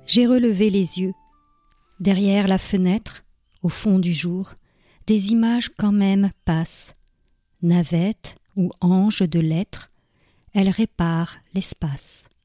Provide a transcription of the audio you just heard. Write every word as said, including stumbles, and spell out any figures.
J'ai relevé les yeux. Derrière la fenêtre, au fond du jour, des images quand même passent. Navette ou ange de lettres, elle répare l'espace.